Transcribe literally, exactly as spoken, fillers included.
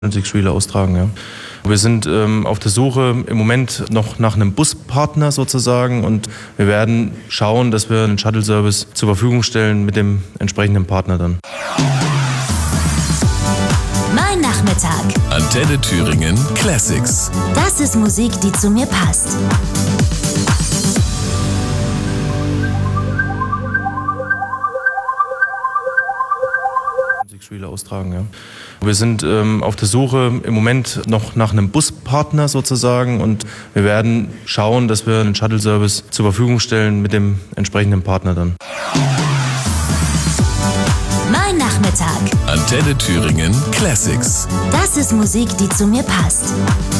Spiele austragen, ja. Wir sind ähm, auf der Suche im Moment noch nach einem Buspartner sozusagen und wir werden schauen, dass wir einen Shuttle-Service zur Verfügung stellen mit dem entsprechenden Partner dann. Mein Nachmittag. Antenne Thüringen Classics. Das ist Musik, die zu mir passt. Spiele austragen, ja. Wir sind ähm, auf der Suche im Moment noch nach einem Buspartner sozusagen und wir werden schauen, dass wir einen Shuttle-Service zur Verfügung stellen mit dem entsprechenden Partner dann. Mein Nachmittag. Antenne Thüringen Classics. Das ist Musik, die zu mir passt.